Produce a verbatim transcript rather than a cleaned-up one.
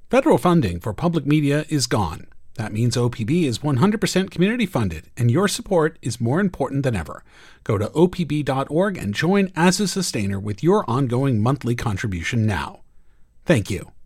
Federal funding for public media is gone. That means O P B is one hundred percent community funded, and your support is more important than ever. Go to O P B dot org and join as a sustainer with your ongoing monthly contribution now. Thank you.